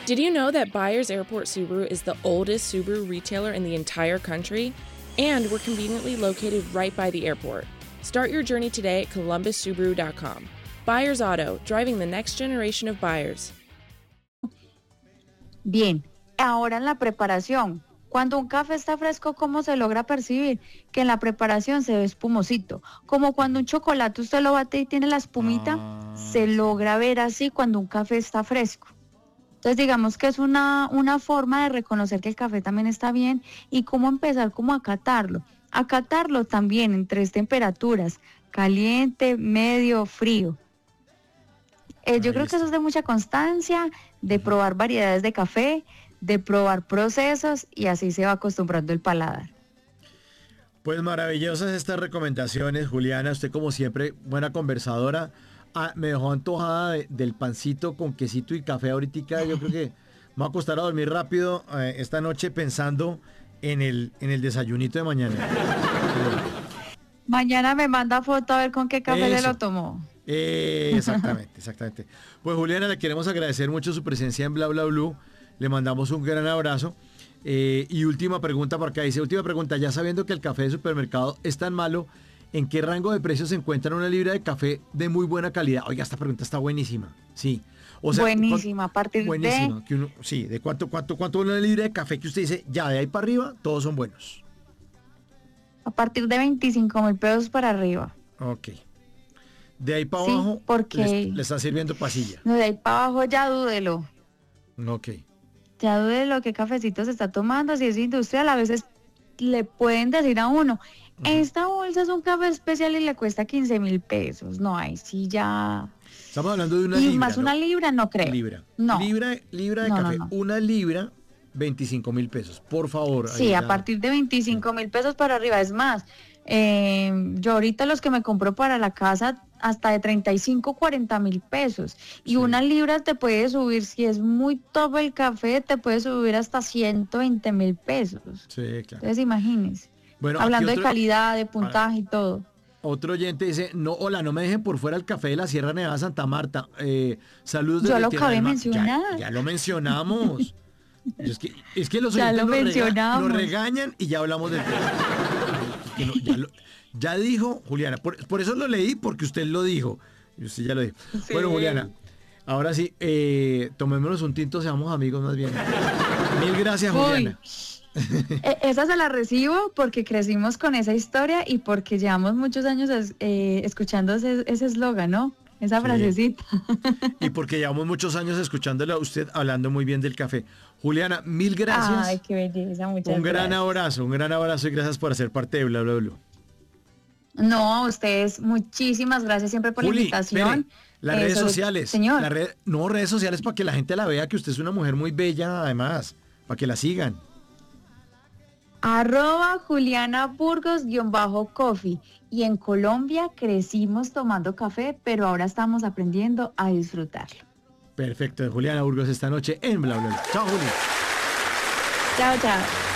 Did you know that Byers Airport Subaru is the oldest Subaru retailer in the entire country? And we're conveniently located right by the airport. Start your journey today at columbussubaru.com. Byers Auto, driving the next generation of buyers. Bien, ahora en la preparación. Cuando un café está fresco, ¿cómo se logra percibir? Que en la preparación se ve espumosito. Como cuando un chocolate usted lo bate y tiene la espumita, se logra ver así cuando un café está fresco. Entonces digamos que es una forma de reconocer que el café también está bien y cómo empezar como a catarlo. A catarlo también en 3 temperaturas, caliente, medio, frío. Yo creo que eso es de mucha constancia, de probar variedades de café, de probar procesos y así se va acostumbrando el paladar. Pues maravillosas estas recomendaciones, Juliana. Usted como siempre, buena conversadora. Me dejó antojada del pancito con quesito y café ahorita. Yo creo que me voy a acostar a dormir rápido esta noche pensando en el desayunito de mañana. Mañana me manda foto a ver con qué café se lo tomó. Exactamente. Pues Juliana, le queremos agradecer mucho su presencia en Bla Bla Blue. Le mandamos un gran abrazo. Y última pregunta, porque dice, última pregunta, ya sabiendo que el café de supermercado es tan malo, ¿en qué rango de precios se encuentra una libra de café de muy buena calidad? Oiga, esta pregunta está buenísima. Sí. O sea, buenísima, a partir buenísima, de... que uno, sí, ¿de cuánto una libra de café que usted dice, ya de ahí para arriba, todos son buenos? A partir de 25,000 pesos para arriba. Ok. De ahí para abajo, porque... le está sirviendo pasilla. No, de ahí para abajo ya dúdelo. Ok. Ya dúdelo qué cafecito se está tomando, si es industrial, a veces le pueden decir a uno, esta bolsa es un café especial y le cuesta 15,000 pesos. No, ahí sí ya... Estamos hablando de una libra. Y más una libra, no creo. Libra. No. Libra de café. No. Una libra, 25,000 pesos. Por favor. Sí, a partir de 25,000 pesos para arriba. Es más, yo ahorita los que me compro para la casa, hasta de 35, 40,000 pesos. Y sí. Una libra te puede subir, si es muy top el café, te puede subir hasta 120,000 pesos. Sí, claro. Entonces imagínense. Bueno, hablando de calidad, de puntaje y todo. Otro oyente dice, no, hola, no me dejen por fuera el café de la Sierra Nevada Santa Marta. Saludos desde Yo lo acabé de mencionar. Ya lo mencionamos. es que los oyentes nos regañan y ya hablamos del tema. Ya dijo Juliana, por eso lo leí, porque usted lo dijo. Y usted ya lo dijo. Sí. Bueno, Juliana, ahora sí, tomémonos un tinto, seamos amigos más bien. Mil gracias, Juliana. Esa se la recibo porque crecimos con esa historia y porque llevamos muchos años escuchando ese eslogan, ¿no? Esa frasecita. Y porque llevamos muchos años escuchándolo a usted hablando muy bien del café. Juliana, mil gracias. Ay, qué belleza, muchas gracias. Un gran abrazo y gracias por hacer parte de Bla Bla Bla. No, a ustedes muchísimas gracias siempre por la invitación. Las redes sociales. Señor. Redes sociales para que la gente la vea, que usted es una mujer muy bella además, para que la sigan. @JulianaBurgos_coffee. Y en Colombia crecimos tomando café, pero ahora estamos aprendiendo a disfrutarlo. Perfecto, Juliana Burgos esta noche en Bla Bla Bla. Chao, Juli. Chao.